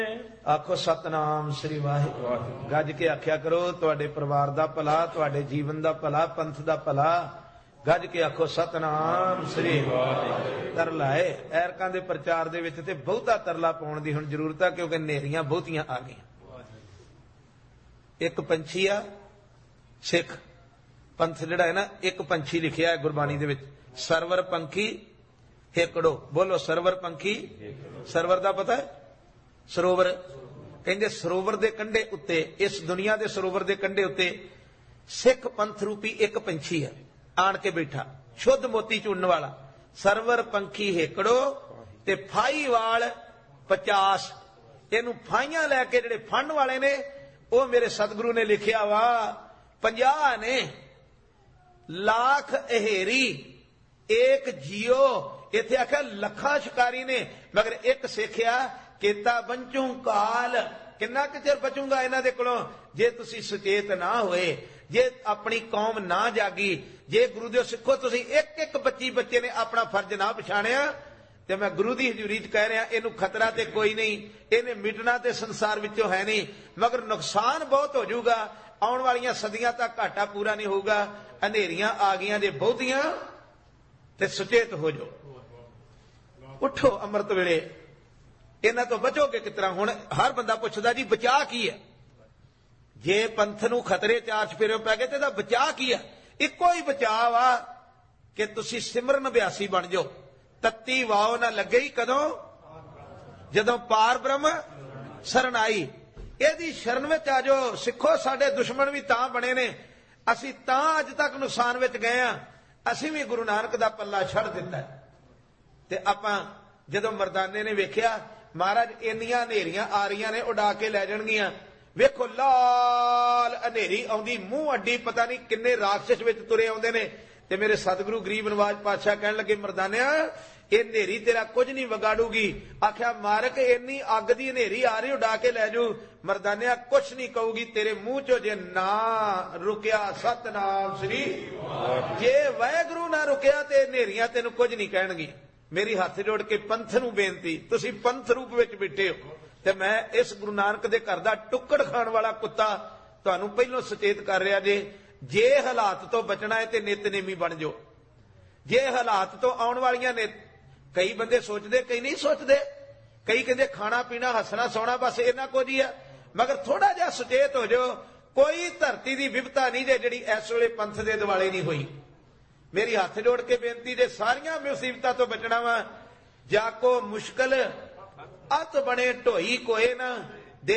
आखो सतनाम श्री वाहिगुरू। गज के आख्या करो तुहाडे परिवार दा भला, तुहाडे जीवन दा भला, पंथ दा भला। गज के आखो सतनाम श्री वाहिगुरू। तरला है ऐरकां दे प्रचार दे विच ते बहुता तरला पाउण दी हुण जरूरत है, क्योंकि नेरियां बहुतियां आ गईयां। एक पंछी आ सिख पंथ जिहड़ा है ना, एक पंछी लिखिया है गुरबाणी दे विच, सरवर पंखी हेकड़ो। बोलो सरवर पंखी। सरवर दा पता है? सरोवर। कहंदे सरोवर दे कंढे उत्ते, इस दुनिया दे सरोवर दे कंढे उत्ते सिख पंथ रूपी एक पंछी है आण के बैठा, शुद्ध मोती चुनने वाला। सरवर पंखी हेकड़ो ते फाई वाल 50। इनू फाइयां लैके जिहड़े फंड वाले ने वो मेरे सतगुरु ने लिखिया वा 50 ने। लाख अहेरी एक जियो, इत्थे आख्या लखा शिकारी ने, मगर एक सिखिया केता बंचू काल। किन्ना कि चिर बचूंगा इन्हां दे कोलों जे तुसी सुचेत ना होए, जे अपनी कौम ना जागी, जे गुरु दे सिखो तुसी एक एक बच्चे ने अपना फर्ज ना पछाणिया, ते मैं गुरु दी हजूरी च कह रहा इनू खतरा ते कोई नहीं, इन्हें मिटना ते संसार विचों है नहीं, मगर नुकसान बहुत हो जाऊगा। आउण वालियां सदियां तक घाटा पूरा नहीं होगा। अंधेरियां आ गईयां जे बहुतियां, ते सुचेत हो जाओ। उठो अमृत वेले, इन्हां तो बचोगे कितना? हुण हर बंदा पुछदा जी बचा की है? जे पंथ नूं खतरे चार चफेरे पै गए तो बचा की है? इको ही बचाव आ कि तुसी सिमरन अभ्यासी बन जाओ। तत्ती वाओ ना लगे ही कदों जदों पार ब्रह्म शरण आई। इहदी शरण विच आ जाओ। सिखो साडे दुश्मन भी तां बने ने, असीं तां अज तक नुकसान विच गए आ, असीं भी गुरु नानक दा पल्ला छड़ दिता। ते आपां जदों मरदाने ने वेख्या महाराज इन्नियां हनेरियां आ रही ने, उड़ा के लै जाणगियां, वेखो लाल हनेरी आउंदी, मूंह अड्डी, पता नहीं किन्ने राक्षस विच तुरे आउंदे ने। ते मेरे सतगुरु गरीब नवाज पातशाह कहण लगे मरदानिया ये हनेरी तेरा कुछ नहीं विगाड़ूगी। आख्या मारक इन्नी अग दी हनेरी आ रही, उड़ा के लै जू। मरदानिया कुछ नहीं कहूगी, तेरे मुंह चो जे ना रुकिया सतनाम श्री, जे वाहिगुरू ना रुकिया ते हनेरियां तेनू कुछ नहीं कहणगियां। मेरी हाथ जोड़ के पंथ नूं बेनती, तुसीं पंथ रूप विच बैठे हो, ते मैं इस गुरु नानक दे घर दा टुक्कड़ खाण वाला कुत्ता तुहानूं पहिलों सचेत कर रहा जे हालात तो बचना है तो नितनेमी बन जाओ। जे हालात तो आउण वालियां ने, कई बंदे सोचते कई नहीं सोचते, कई कहते खाना पीना हसना सौना बस इन्ना कुछ ही है, मगर थोड़ा जिहा सचेत हो जाओ। कोई धरती की विपता नहीं जे जिहड़ी इस वेले पंथ दे दुआले नहीं हुई। मेरी हाथ जोड़ के बेनती जे सारियां मुसीबतां तो बचना वा, जाको मुश्किल अत बने ढोई कोए ना,